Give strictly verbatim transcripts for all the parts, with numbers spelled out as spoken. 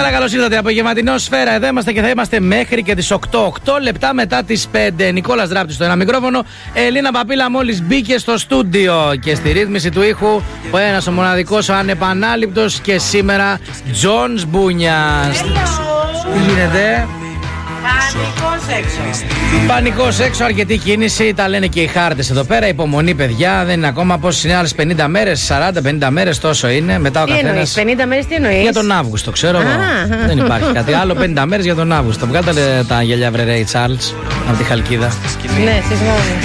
Καλησπέρα, καλώς ήρθατε. Απογευματινό Σφαίρα. Εδώ είμαστε και θα είμαστε μέχρι και τις οκτώ. οκτώ λεπτά μετά τις πέντε. Νικόλας Δράπτης στο ένα μικρόφωνο. Ελίνα Παπίλα μόλις μπήκε στο στούντιο. Και στη ρύθμιση του ήχου ο ένας, ο μοναδικός, ο ανεπανάληπτος και σήμερα Τζονς Μπούνιας. Τι γίνεται? Πανικός έξω. Πανικός έξω, αρκετή κίνηση. Τα λένε και οι χάρτες εδώ πέρα. Υπομονή, παιδιά. Δεν είναι ακόμα. Πόσες είναι άλλες πενήντα μέρες, σαράντα πενήντα μέρες, τόσο είναι. Μετά ο Τι καθένας. εννοείς, πενήντα μέρες τι εννοείς? Για τον Αύγουστο, ξέρω εγώ. Δεν υπάρχει κάτι άλλο. πενήντα μέρες για τον Αύγουστο. Βγάλατε τα γυαλιά, βρε Ρέι Τσάρλς, από τη Χαλκίδα. Ναι, συγγνώμη.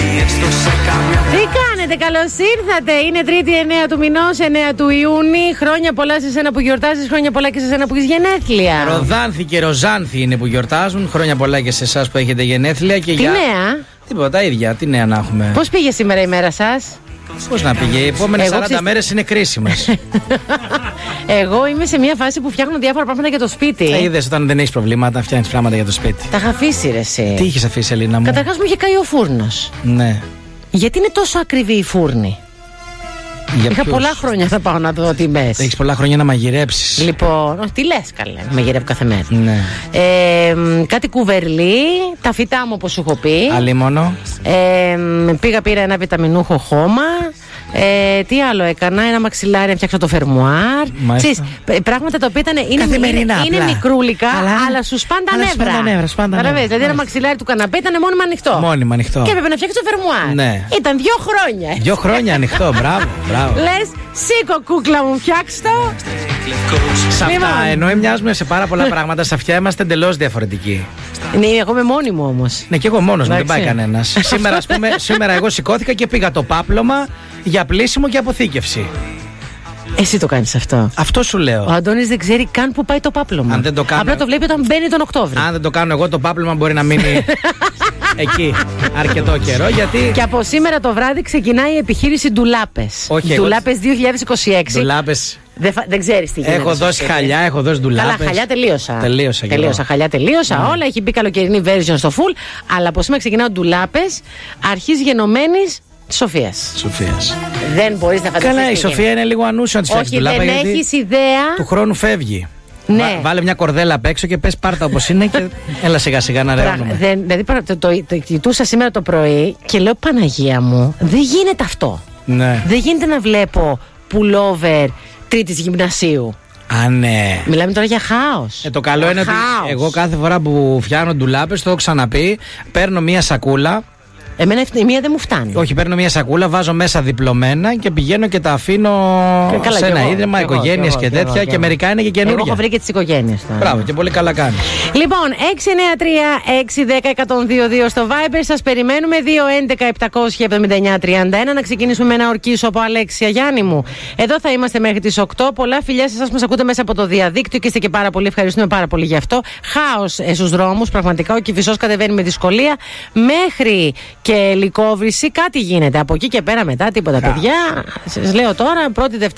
Τι κάνετε, καλώς ήρθατε. Είναι Τρίτη εννέα του μηνός, εννέα του Ιούνιου. Χρόνια πολλά σε σένα που γιορτάζεις, χρόνια πολλά και σε σένα που έχεις γενέθλια. Ροδάνθη και Ροζάνθη είναι που γιορτάζουν. Χρόνια πολλά και σε εσάς που έχετε γενέθλια. Και Τι για... νέα? Τίποτα, τα ίδια. Τι νέα να έχουμε. Πώς πήγε σήμερα η μέρα σας? Πώς να πήγε, οι επόμενες Εγώ σαράντα ξεσ... μέρες είναι κρίσιμες. Εγώ είμαι σε μια φάση που φτιάχνω διάφορα πράγματα για το σπίτι. Τα είδες όταν δεν έχεις προβλήματα, φτιάχνεις πράγματα για το σπίτι. Τα είχα αφήσει, ρε εσύ. Τι είχες αφήσει, Ελίνα μου? Καταρχάς μου είχε καεί ο φούρνος. Ναι. Γιατί είναι τόσο ακριβή η φούρνη? Για Είχα ποιους? πολλά χρόνια να πάω να δω τιμές. Έχεις πολλά χρόνια να μαγειρέψεις. Λοιπόν, όχι, τι λες καλέ, μαγειρεύω κάθε μέρα. Ναι. Ε, κάτι κουβερλί, τα φυτά μου όπως σου έχω πει. Αλίμονο. Ε, πήγα, πήρα ένα βιταμινούχο χώμα. Ε, τι άλλο έκανα, ένα μαξιλάρι να φτιάξω το φερμουάρ. Ξέρεις, πράγματα τα οποία ήταν, είναι, καθημερινά, είναι, είναι απλά. μικρούλικα, Αλλά- αλλά σου σπάνε τα αλλά σου νεύρα. σπάνε τα νεύρα, σπάνε τα νεύρα. Δηλαδή, ένα μαξιλάρι του καναπέ ήταν μόνιμα ανοιχτό. Μόνιμα ανοιχτό. Και έπρεπε να φτιάξει το φερμουάρ. Ναι. Ήταν δύο χρόνια. Δύο χρόνια ανοιχτό, μπράβο, μπράβο. Λες, σήκω κούκλα μου, φτιάξ' το. Σε αυτά, Λοιπόν. ενώ μοιάζουμε σε πάρα πολλά πράγματα, σε αυτιά είμαστε εντελώς διαφορετικοί. Ναι, εγώ είμαι μόνη μου όμως. Ναι, και εγώ μόνος μου, δεν πάει Εντάξει. κανένας. σήμερα, ας πούμε, σήμερα εγώ σηκώθηκα και πήγα το πάπλωμα για πλύσιμο και αποθήκευση. Εσύ το κάνεις αυτό. Αυτό σου λέω. Ο Αντώνης δεν ξέρει καν που πάει το πάπλωμα. Αν δεν το κάνω- Απλά το βλέπει όταν μπαίνει τον Οκτώβριο. Αν δεν το κάνω εγώ, το πάπλωμα μπορεί να μείνει εκεί αρκετό καιρό, γιατί. Και από σήμερα το βράδυ ξεκινάει η επιχείρηση Ντουλάπες. Όχι, εγώ- Ντουλάπες δύο χιλιάδες είκοσι έξι. Ντουλάπες. Δεν, φα... δεν ξέρεις τι γίνεται. Έχω στο δώσει σπίτι. χαλιά, έχω δώσει ντουλάπες. Καλά, χαλιά τελείωσα. Τελείωσα κι τελείωσα. εγώ. Χαλιά τελείωσα. Όλα έχει μπει καλοκαιρινή version στο full. Αλλά από σήμερα ξεκινάω Ντουλάπες αρχής γενομένης Σοφίας. Σοφίας. Δεν μπορείς να φανταστείς. Καλά, η τι Σοφία γίνεται. είναι λίγο ανούσια να τη φτιάξει Όχι, ντουλάπα, δεν γιατί έχεις ιδέα. του χρόνου φεύγει. Ναι. Βά- βάλε μια κορδέλα απ' έξω και πες πάρτα όπως είναι και έλα σιγά σιγά να Πράγμα- ρεώνουμε. δεν- Δηλαδή το, το, το, το κοιτούσα σήμερα το πρωί και λέω Παναγία μου, δεν γίνεται αυτό. Ναι. Δεν γίνεται να βλέπω pullover τρίτης γυμνασίου. Α, ναι. Μιλάμε τώρα για χάος. Ε, το καλό Για είναι ότι χάος. εγώ κάθε φορά που φτιάχνω ντουλάπες, το έχω ξαναπεί, παίρνω μια σακούλα. Εμένα η μία δεν μου φτάνει. Όχι, παίρνω μια σακούλα, βάζω μέσα διπλωμένα και πηγαίνω και τα αφήνω Και καλά, σε κι ένα εγώ, ίδρυμα, κι εγώ, οικογένειες κι και εγώ, κι τέτοια. εγώ, κι Και εγώ. μερικά είναι και Εγώ καινούργια. έχω βρει και τις οικογένειες τώρα. Μπράβο, και πολύ καλά κάνει. Λοιπόν, έξι εννέα τρία έξι ένα μηδέν ένα μηδέν δύο δύο στο Viber. Σας περιμένουμε. δύο έντεκα επτακόσια εβδομήντα εννιά τριάντα ένα. Να ξεκινήσουμε με ένα ορκίσο από Αλέξια Γιάννη μου. Εδώ θα είμαστε μέχρι τις οκτώ. Πολλά φιλιά σε εσάς που μας ακούτε μέσα από το διαδίκτυο και είστε και πάρα πολύ. Ευχαριστούμε πάρα πολύ γι' αυτό. Χάος ε, στους δρόμους. Πραγματικά ο Κηφισός κατεβαίνει με δυσκολία. Μέχρι και Λυκόβρηση κάτι γίνεται. Από εκεί και πέρα μετά τίποτα, παιδιά. Σας λέω τώρα, πρώτη Δευτέρα.